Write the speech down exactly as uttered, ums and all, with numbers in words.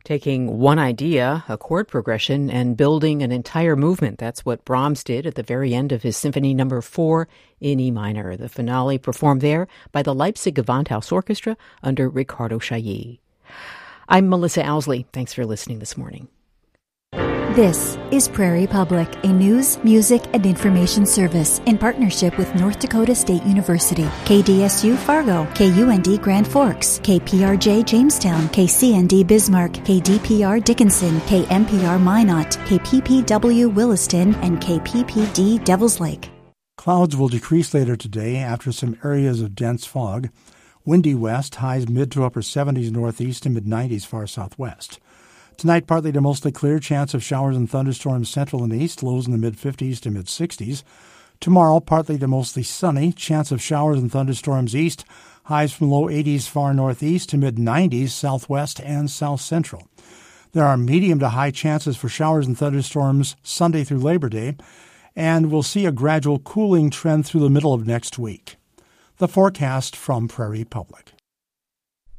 Taking one idea, a chord progression, and building an entire movement. That's what Brahms did at the very end of his Symphony Number Four in E minor. The finale performed there by the Leipzig Gewandhaus Orchestra under Riccardo Chailly. I'm Melissa Owsley. Thanks for listening this morning. This is Prairie Public, a news, music, and information service in partnership with North Dakota State University, K D S U Fargo, K U N D Grand Forks, K P R J Jamestown, K C N D Bismarck, K D P R Dickinson, K M P R Minot, K P P W Williston, and K P P D Devils Lake. Clouds will decrease later today after some areas of dense fog. Windy west, highs mid to upper seventies northeast and mid nineties far southwest. Tonight, partly to mostly clear, chance of showers and thunderstorms central and east, lows in the mid-fifties to mid-sixties. Tomorrow, partly to mostly sunny, chance of showers and thunderstorms east, highs from low eighties far northeast to mid-nineties southwest and south-central. There are medium to high chances for showers and thunderstorms Sunday through Labor Day, and we'll see a gradual cooling trend through the middle of next week. The forecast from Prairie Public.